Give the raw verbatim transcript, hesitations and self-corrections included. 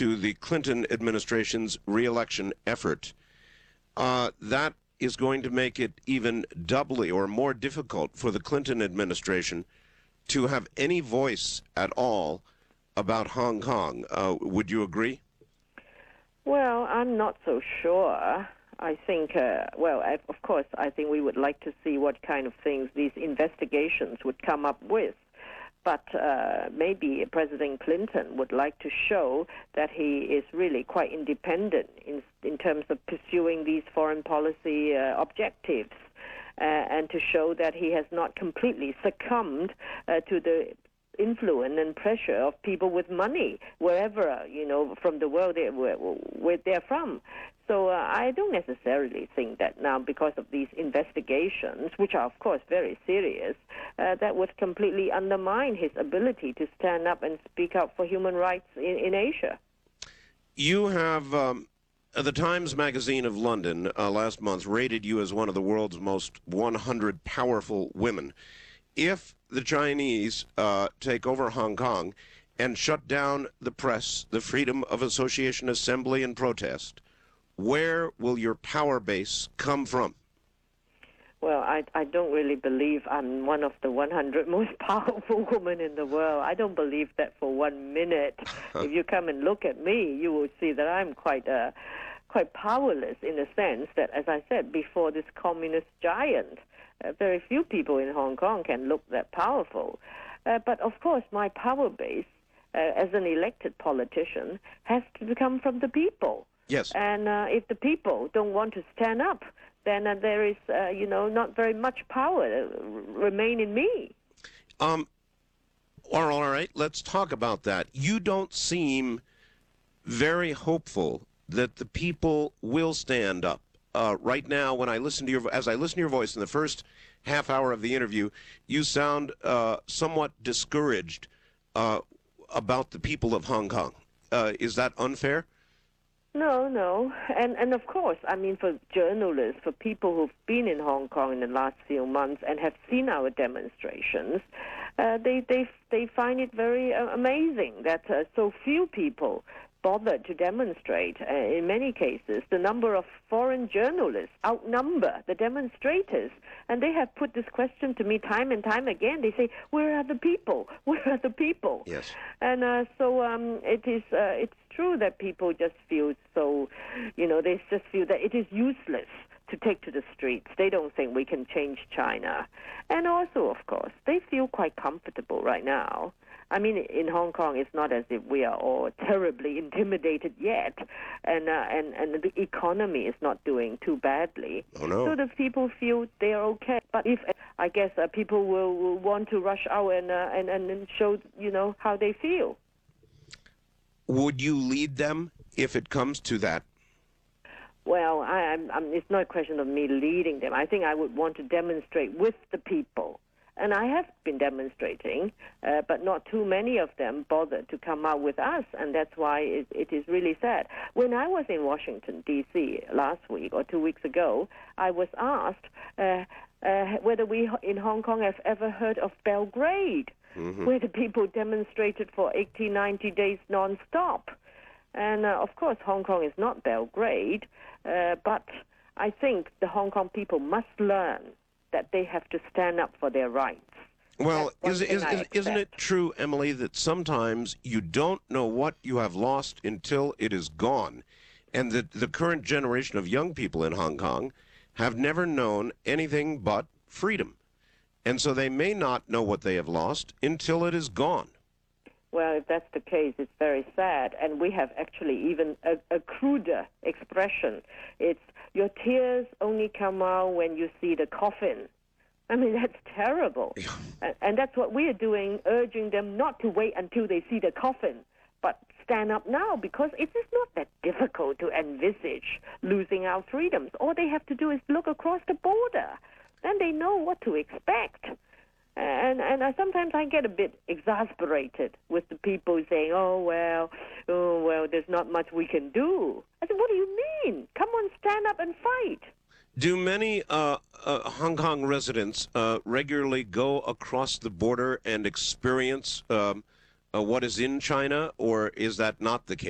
to the Clinton administration's reelection effort. Uh, that is going to make it even doubly or more difficult for the Clinton administration to have any voice at all about Hong Kong. Uh, would you agree? Well, I'm not so sure. I think, uh, well, I, of course, I think we would like to see what kind of things these investigations would come up with. But uh, maybe President Clinton would like to show that he is really quite independent in, in terms of pursuing these foreign policy uh, objectives, uh, and to show that he has not completely succumbed uh, to the influence and pressure of people with money, wherever, you know, from the world they, where, where they're from. So uh, I don't necessarily think that now, because of these investigations, which are, of course, very serious, uh, that would completely undermine his ability to stand up and speak out for human rights in, in Asia. You have, um, the Times Magazine of London uh, last month rated you as one of the world's most one hundred powerful women. If the Chinese uh, take over Hong Kong and shut down the press, the freedom of association, assembly, and protest, where will your power base come from? Well, I, I don't really believe I'm one of the one hundred most powerful women in the world. I don't believe that for one minute. If you come and look at me, you will see that I'm quite uh, quite powerless, in the sense that, as I said before, this communist giant, uh, very few people in Hong Kong can look that powerful. Uh, but, of course, my power base uh, as an elected politician has to come from the people. Yes. And uh, if the people don't want to stand up, then uh, there is, uh, you know, not very much power uh, remain in me. Um, all right, let's talk about that. You don't seem very hopeful that the people will stand up. Uh, right now, when I listen to your, as I listen to your voice in the first half hour of the interview, you sound uh, somewhat discouraged uh, about the people of Hong Kong. Uh, is that unfair? No, no. And, and of course, I mean, for journalists, for people who've been in Hong Kong in the last few months and have seen our demonstrations, uh, they, they, they find it very uh, amazing that uh, so few people bothered to demonstrate. Uh, in many cases, the number of foreign journalists outnumber the demonstrators. And they have put this question to me time and time again. They say, where are the people? Where are the people? Yes. And uh, so um, it is, uh, it's true that people just feel so, you know, they just feel that it is useless to take to the streets. They don't think we can change China. And also, of course, they feel quite comfortable right now. I mean, in Hong Kong, it's not as if we are all terribly intimidated yet, and uh, and and the economy is not doing too badly. Oh, no. So the people feel they are okay. But if, I guess, uh, people will, will want to rush out and, uh, and and show, you know, how they feel. Would you lead them if it comes to that? Well, I, I'm, I'm, it's not a question of me leading them. I think I would want to demonstrate with the people. And I have been demonstrating, uh, but not too many of them bothered to come out with us, and that's why it, it is really sad. When I was in Washington, D C last week or two weeks ago, I was asked uh, uh, whether we in Hong Kong have ever heard of Belgrade, mm-hmm. where the people demonstrated for eighty, ninety days non-stop. And, uh, of course, Hong Kong is not Belgrade, uh, but I think the Hong Kong people must learn that they have to stand up for their rights. Well, is, is, is, isn't it true, Emily, that sometimes you don't know what you have lost until it is gone, and that the current generation of young people in Hong Kong have never known anything but freedom, and so they may not know what they have lost until it is gone? Well, if that's the case, it's very sad, and we have actually even a, a cruder expression. It's, your tears only come out when you see the coffin. I mean, that's terrible. Yeah. And, and that's what we are doing, urging them not to wait until they see the coffin, but stand up now, because it is not that difficult to envisage losing our freedoms. All they have to do is look across the border. Then they know what to expect. And and I, sometimes I get a bit exasperated with the people saying, oh, well, oh, well, there's not much we can do. I said, what do you mean? Come on, stand up and fight. Do many uh, uh, Hong Kong residents uh, regularly go across the border and experience um, uh, what is in China, or is that not the case?